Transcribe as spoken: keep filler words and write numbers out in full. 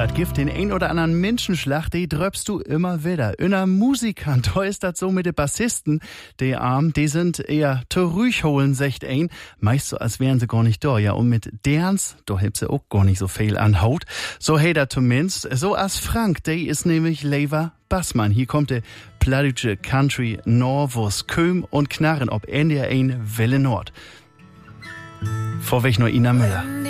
Das gibt den ein oder anderen Menschenschlag, die dröpst du immer wieder. Inner Musikant, da ist das so mit den Bassisten, die Arm, die sind eher zu ruhig holen, sagt ein. Meist so, als wären sie gar nicht da, ja. Und mit derns, da hebt sie auch gar nicht so viel an Haut. So hey da zumindest. So als Frank, der ist nämlich Lever Bassmann. Hier kommt der plattdeutsche Country Norvus Köm und Knarren ob N D R eins Welle Nord. Vorweg nur Ina Müller.